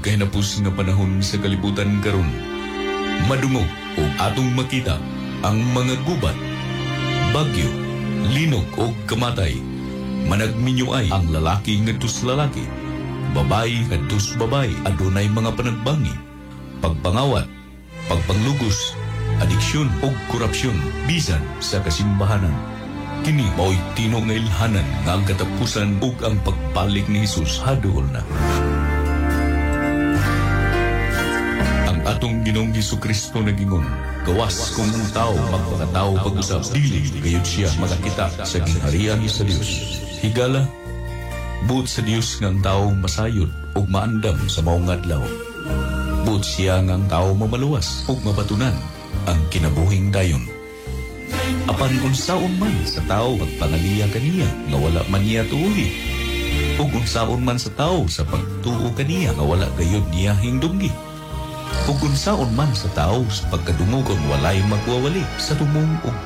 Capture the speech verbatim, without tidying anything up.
kahinapos nga panahon sa kalibutan karon, madungog o atong makita ang mga gubat, bagyo, linog o kamatay. Managminyoay ang lalaki ngadtos lalaki, babayi ngadtos babayi. Adunay mga panagbangi, pagpangawat, pagpanglugos, adiksyon o korupsyon bisan sa kasimbahanan. Kini mao'y tino nga ilhanan nga ang katapusan ug ang pagbalik ni Hesus haduol na. Ang atong Ginoong Hesukristo nagingon, gawas kung ang tao magpakatao pag-usap, dili gayud siya makakita sa gingharian sa Dios. Higala, buot sa Dios nga ang tao masayod ug maandam sa maong adlaw. Buot siya nga ang tao mamaluwas ug mabatunan ang kinabuhing dayon. Apan unsaon man sa tao pagpangaliya kaniya nga wala man niya tuuhi, ug unsaon man sa tao sa pagtuo kaniya nga wala gayud niya hingdunggi, ug unsaon man sa tao sa pagkadungog walay magwawali sa tumong ug